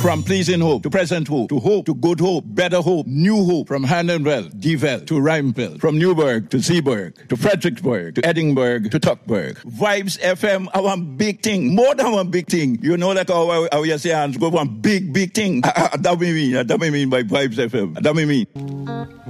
From pleasing hope to present hope to good hope, better hope, new hope. From Handonville, Deville to Rhymeville. From Newburgh to Zeeburg to Fredericksburg to Edinburgh to Tuckburg. Vibes FM, our big thing. More than one big thing. You know, like how you say, go one big thing. That we mean by Vibes FM. That we mean.